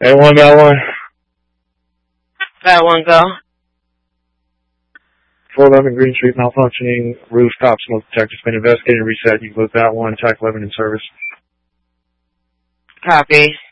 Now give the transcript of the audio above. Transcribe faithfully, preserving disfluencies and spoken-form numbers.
A one, that one. That one, go. four eleven Green Street, malfunctioning, rooftop smoke detector's been investigated and reset. You can book that one, Tac eleven in service. Copy.